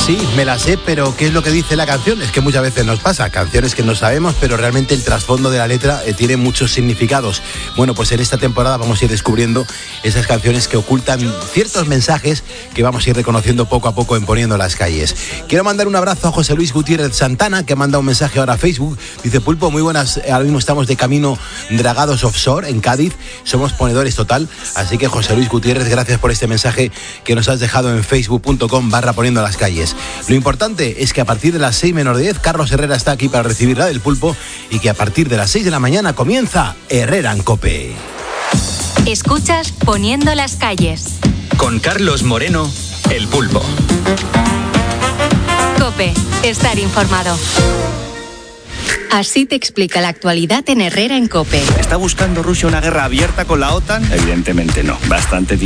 Sí, me la sé, pero ¿qué es lo que dice la canción? Es que muchas veces nos pasa, canciones que no sabemos, pero realmente el trasfondo de la letra tiene muchos significados. Bueno, pues en esta temporada vamos a ir descubriendo esas canciones que ocultan ciertos mensajes que vamos a ir reconociendo poco a poco en Poniendo las Calles. Quiero mandar un abrazo a José Luis Gutiérrez Santana, que ha mandado un mensaje ahora a Facebook. Dice: Pulpo, muy buenas, ahora mismo estamos de camino Dragados Offshore en Cádiz, somos ponedores total, así que José Luis Gutiérrez, gracias por este mensaje que nos has dejado en facebook.com/Poniendo las Calles. Lo importante es que a partir de las 6 menos 10, Carlos Herrera está aquí para recibir la del Pulpo y que a partir de las 6 de la mañana comienza Herrera en COPE. Escuchas Poniendo las Calles. Con Carlos Moreno, el Pulpo. COPE, estar informado. Así te explica la actualidad en Herrera en COPE. ¿Está buscando Rusia una guerra abierta con la OTAN? Evidentemente no. Bastante